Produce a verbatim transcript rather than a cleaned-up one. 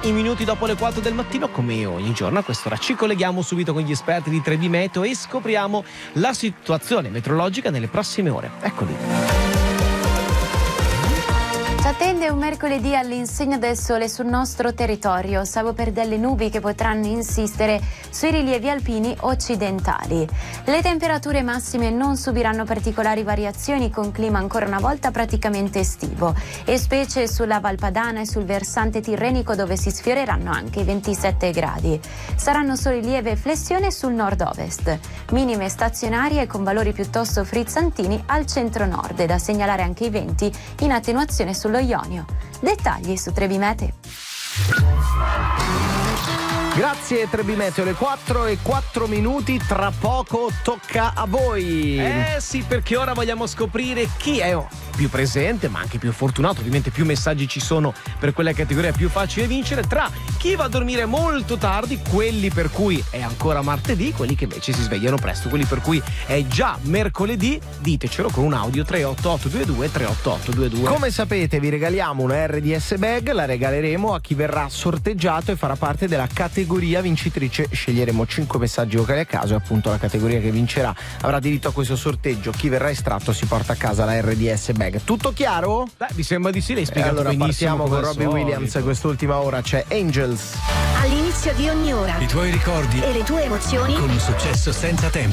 i minuti dopo le quattro del mattino, come ogni giorno a quest'ora ci colleghiamo subito con gli esperti di tre B Meteo e scopriamo la situazione meteorologica nelle prossime ore. Eccoli. Ci attende un mercoledì all'insegna del sole sul nostro territorio, salvo per delle nubi che potranno insistere sui rilievi alpini occidentali. Le temperature massime non subiranno particolari variazioni, con clima ancora una volta praticamente estivo, e specie sulla Val Padana e sul versante tirrenico, dove si sfioreranno anche i ventisette gradi. Saranno solo lieve flessione sul nord-ovest, minime stazionarie con valori piuttosto frizzantini al centro-nord, e da segnalare anche i venti in attenuazione sullo Ionio. Dettagli su tre B Meteo. Grazie tre B Meteo, le quattro e quattro minuti, tra poco tocca a voi. Eh sì, perché ora vogliamo scoprire chi è più presente, ma anche più fortunato. Ovviamente più messaggi ci sono per quella categoria più facile vincere, tra chi va a dormire molto tardi, quelli per cui è ancora martedì, quelli che invece si svegliano presto, quelli per cui è già mercoledì. Ditecelo con un audio tre otto otto due due tre otto otto due due. Come sapete vi regaliamo una R D S bag, la regaleremo a chi verrà sorteggiato e farà parte della categoria vincitrice. Sceglieremo cinque messaggi vocali a caso e appunto la categoria che vincerà avrà diritto a questo sorteggio. Chi verrà estratto si porta a casa la R D S bag. Tutto chiaro? Beh, mi sembra di sì, l'hai E spiegato allora benissimo. partiamo con Robbie Williams. Quest'ultima ora c'è Angels. All'inizio di ogni ora I tuoi ricordi e le tue emozioni con un successo senza tempo.